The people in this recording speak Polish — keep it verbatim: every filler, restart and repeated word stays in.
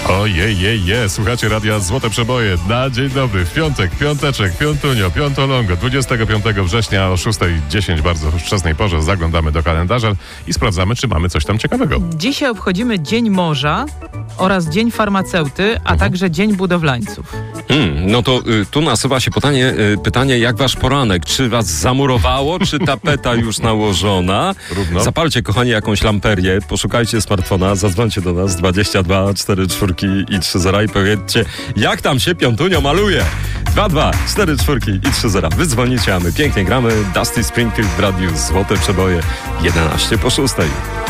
Ojej, jej, je. Słuchacie Radia Złote Przeboje. Na dzień dobry. W piątek, piąteczek, piątunio, piątolongo. dwudziestego piątego września o szósta dziesięć, bardzo wczesnej porze, zaglądamy do kalendarza i sprawdzamy, czy mamy coś tam ciekawego. Dzisiaj obchodzimy Dzień Morza oraz Dzień Farmaceuty, a mhm. także Dzień Budowlańców. Hmm, no to y, tu nasuwa się pytanie, y, pytanie, jak wasz poranek? Czy was zamurowało, czy tapeta już nałożona? Równo. Zapalcie, kochani, jakąś lamperię, poszukajcie smartfona, zadzwońcie do nas dwadzieścia dwa cztery czwórki i trzy zera i powiedzcie, jak tam się piątunio maluje? dwa dwa cztery czwórki i trzy zera. Wy dzwonicie, a my pięknie gramy. Dusty Springfield w radiu Złote Przeboje jedenaście po szóstej.